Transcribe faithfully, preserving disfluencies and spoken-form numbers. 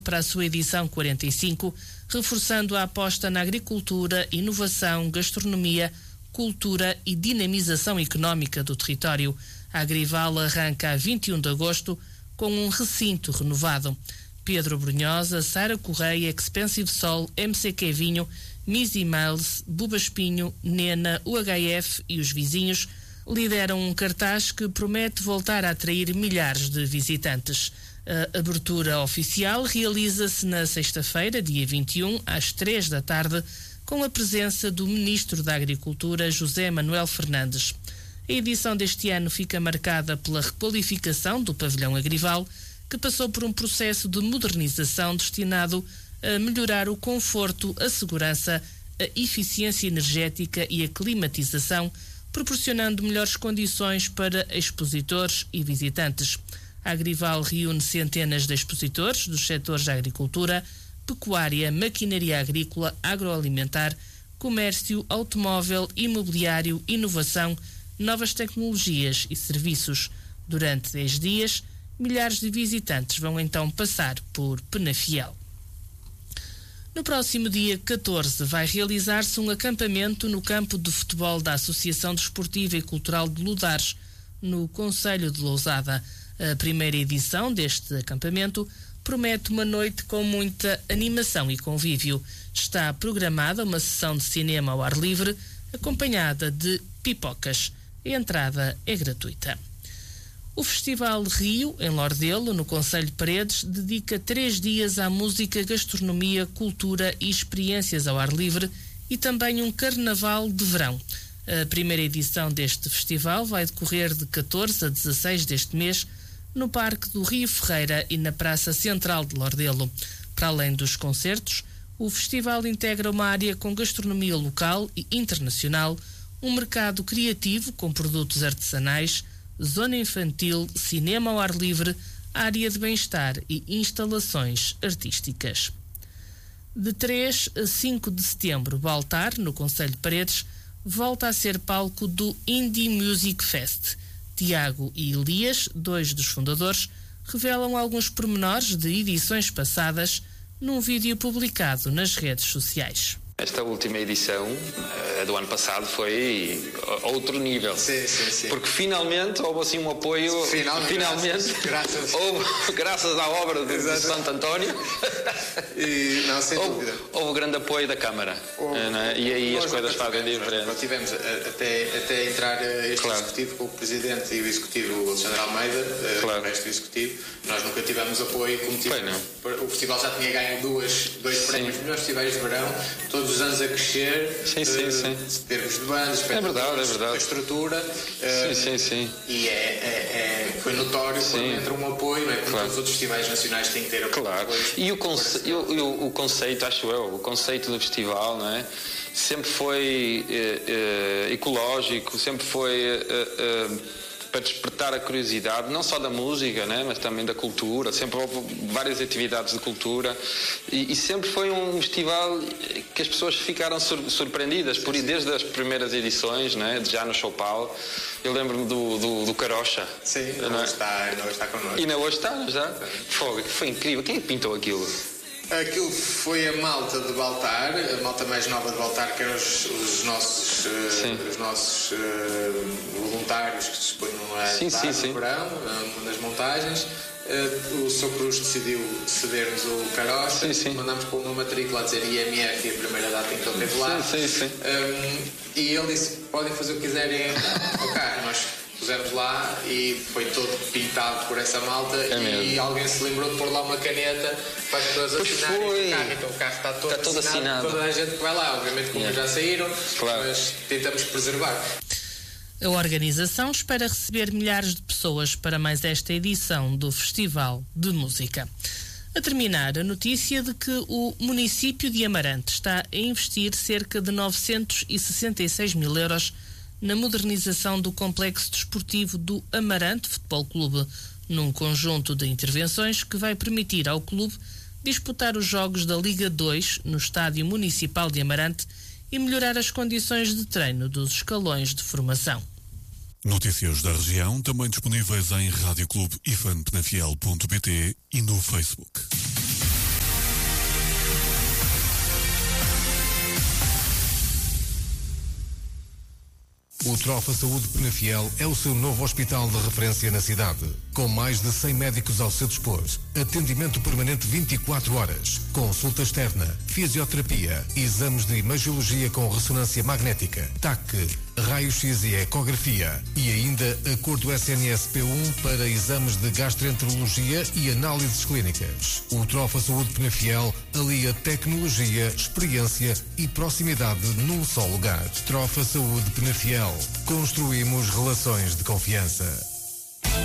para a sua edição quarenta e cinco, reforçando a aposta na agricultura, inovação, gastronomia, cultura e dinamização económica do território. A Agrival arranca a vinte e um de agosto com um recinto renovado. Pedro Brunhosa, Sara Correia, Expensive Sol, M C Q Vinho, Mizzy Miles, Buba Espinho, Nena, U H F e os vizinhos lideram um cartaz que promete voltar a atrair milhares de visitantes. A abertura oficial realiza-se na sexta-feira, dia vinte e um, às três da tarde, com a presença do Ministro da Agricultura, José Manuel Fernandes. A edição deste ano fica marcada pela requalificação do pavilhão Agrival, que passou por um processo de modernização destinado a melhorar o conforto, a segurança, a eficiência energética e a climatização, proporcionando melhores condições para expositores e visitantes. A Agrival reúne centenas de expositores dos setores da agricultura, pecuária, maquinaria agrícola, agroalimentar, comércio, automóvel, imobiliário, inovação, novas tecnologias e serviços. Durante dez dias, milhares de visitantes vão então passar por Penafiel. No próximo dia catorze vai realizar-se um acampamento no campo de futebol da Associação Desportiva e Cultural de Ludares, no concelho de Lousada. A primeira edição deste acampamento promete uma noite com muita animação e convívio. Está programada uma sessão de cinema ao ar livre, acompanhada de pipocas. A entrada é gratuita. O Festival Rio, em Lordelo, no concelho de Paredes, dedica três dias à música, gastronomia, cultura e experiências ao ar livre e também um carnaval de verão. A primeira edição deste festival vai decorrer de catorze a dezasseis deste mês no Parque do Rio Ferreira e na Praça Central de Lordelo. Para além dos concertos, o festival integra uma área com gastronomia local e internacional, um mercado criativo com produtos artesanais, zona infantil, cinema ao ar livre, área de bem-estar e instalações artísticas. De três a cinco de setembro, Baltar, no concelho de Paredes, volta a ser palco do Indie Music Fest. Tiago e Elias, dois dos fundadores, revelam alguns pormenores de edições passadas num vídeo publicado nas redes sociais. Esta última edição, a do ano passado, foi outro nível. Sim, sim, sim. Porque finalmente houve assim um apoio. Finalmente. finalmente graças. Houve, graças à obra de, de Santo António. E, não, sem houve, dúvida. Houve grande apoio da Câmara. Houve, é? E aí as coisas fazem diferença. Nós tivemos até, até entrar este claro. Executivo com o Presidente e o Executivo Alexandre Almeida, claro. O resto do Executivo. Nós nunca tivemos apoio como tivemos. O festival já tinha ganho duas, dois prémios melhores festivais de verão, todos os anos a crescer, sim, sim, uh, sim. termos de bandas, é verdade, é verdade. A estrutura, uh, sim, sim, sim. E é, é, é, foi notório sim. Quando entra um apoio, não é? Como claro. Todos os outros festivais nacionais têm que ter apoio. Claro. E o, conce e o, e o, o conceito, acho eu, o conceito do festival, não é? Sempre foi uh, uh, ecológico, sempre foi uh, uh, para despertar a curiosidade, não só da música, né, mas também da cultura. Sempre houve várias atividades de cultura e, e sempre foi um festival que as pessoas ficaram sur surpreendidas por ir desde as primeiras edições, né, já no Choupal. Eu lembro-me do, do, do Carocha. Sim, ainda hoje está, ainda hoje está connosco. E ainda hoje está, já? Foi, foi incrível. Quem pintou aquilo? Aquilo foi a malta de Baltar, a malta mais nova de Baltar, que eram os, os nossos, uh, os nossos uh, voluntários que se dispunham a sim, ajudar sim, no verão, uh, nas montagens. Uh, o Sr. Cruz decidiu ceder-nos o Carocha, sim, sim. Mandámos com uma matrícula a dizer I M F e a primeira data em que ele esteve lá. Sim, sim, sim. Um, e ele disse, podem fazer o que quiserem ao carro. Nós pusemos lá e foi todo pintado por essa malta é e alguém se lembrou de pôr lá uma caneta para as pessoas assinarem o carro. Então o carro está todo, está todo assinado, assinado. Toda a gente que vai lá, obviamente como yeah. já saíram, claro. Mas tentamos preservar. A organização espera receber milhares de pessoas para mais esta edição do Festival de Música. A terminar, a notícia de que o município de Amarante está a investir cerca de novecentos e sessenta e seis mil euros na modernização do complexo desportivo do Amarante Futebol Clube, num conjunto de intervenções que vai permitir ao clube disputar os jogos da Liga dois no Estádio Municipal de Amarante e melhorar as condições de treino dos escalões de formação. Notícias da região também disponíveis em rádio clube ifan penafiel ponto pt e no Facebook. O Trofa Saúde Penafiel é o seu novo hospital de referência na cidade, com mais de cem médicos ao seu dispor, atendimento permanente vinte e quatro horas, consulta externa, fisioterapia, exames de imagiologia com ressonância magnética, T A C, raio-x e ecografia e ainda acordo S N S P um para exames de gastroenterologia e análises clínicas. O Trofa Saúde Penafiel alia tecnologia, experiência e proximidade num só lugar. Trofa Saúde Penafiel. Construímos relações de confiança.